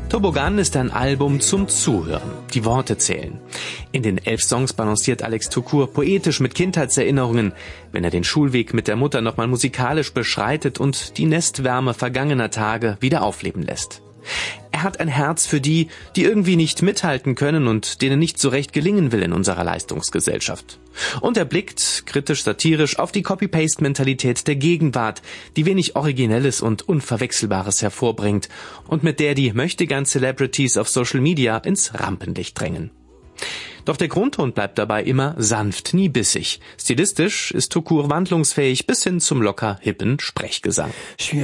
Tobogan ist ein Album zum Zuhören. Die Worte zählen. In den 11 Songs balanciert Alex Tukur poetisch mit Kindheitserinnerungen, wenn er den Schulweg mit der Mutter nochmal musikalisch beschreitet und die Nestwärme vergangener Tage wieder aufleben lässt. Er hat ein Herz für die, die irgendwie nicht mithalten können und denen nicht so recht gelingen will in unserer Leistungsgesellschaft. Und er blickt, kritisch-satirisch, auf die Copy-Paste-Mentalität der Gegenwart, die wenig Originelles und Unverwechselbares hervorbringt und mit der die Möchtegern-Celebrities auf Social Media ins Rampenlicht drängen. Doch der Grundton bleibt dabei immer sanft, nie bissig. Stilistisch ist Tukur wandlungsfähig bis hin zum locker hippen Sprechgesang. Je suis